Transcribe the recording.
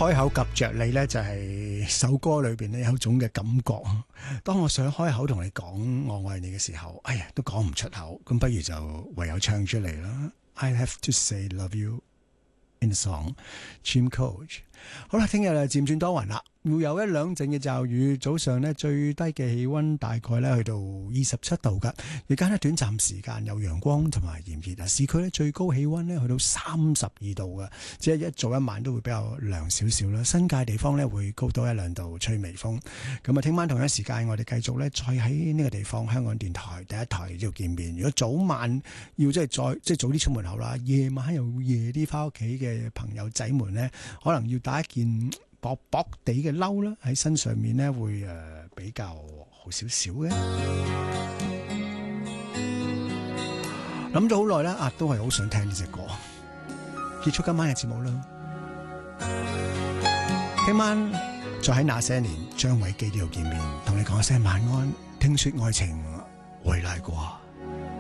開口及着你呢，就係首歌裏邊呢有一種嘅感覺。當我想開口同你講我愛你嘅時候，哎呀都講唔出口，咁不如就唯有唱出嚟啦。I have to say love you in the song, Jim Coach。好啦，聽日漸轉多雲啦，會有一兩陣嘅驟雨。早上呢，最低嘅氣溫大概呢去到27度噶，日間呢，短暫時間有陽光同埋炎熱啊。市區呢，最高氣溫呢去到32度噶，即係一早一晚都會比較涼少少啦。新界地方呢，會高多一兩度，吹微風。咁啊，聽晚同一時間我哋繼續呢，再喺呢個地方香港電台第一台呢度見面。如果早晚要即係早啲出門口啦，夜晚又夜啲翻屋企嘅朋友仔們呢，可能要打一件薄薄地嘅褸啦，喺身上面呢會比較好少少嘅。諗咗好耐啦，都係好想聽呢隻歌。結束今晚嘅節目啦，聽晚再喺那些年張偉基呢度見面，同你講一聲晚安。聽說愛情回來過。